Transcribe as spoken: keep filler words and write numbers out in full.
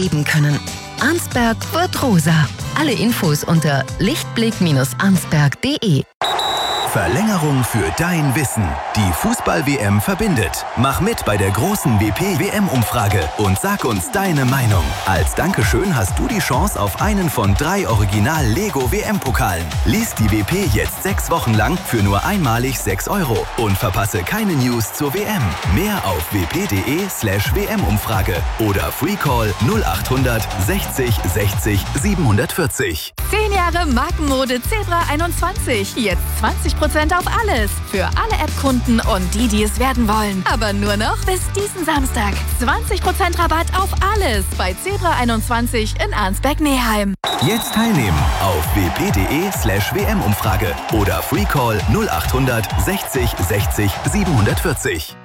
leben können. Arnsberg wird rosa. Alle Infos unter lichtblick arnsberg punkt de. Verlängerung für dein Wissen. Die Fußball-W M verbindet. Mach mit bei der großen W P-W M-Umfrage und sag uns deine Meinung. Als Dankeschön hast du die Chance auf einen von drei Original-Lego-W M-Pokalen. Lies die W P jetzt sechs Wochen lang für nur einmalig sechs Euro und verpasse keine News zur W M. Mehr auf w p punkt de slash w m umfrage oder Freecall null achthundert sechzig sechzig siebenhundertvierzig. Zehn Jahre Markenmode Zebra einundzwanzig. Jetzt zwanzig Prozent auf alles. Für alle App-Kunden und die, die es werden wollen. Aber nur noch bis diesen Samstag. zwanzig Prozent Rabatt auf alles bei Zebra einundzwanzig in Arnsberg-Neheim. Jetzt teilnehmen auf w p punkt de slash w m umfrage oder Freecall null achthundert sechzig sechzig siebenhundertvierzig.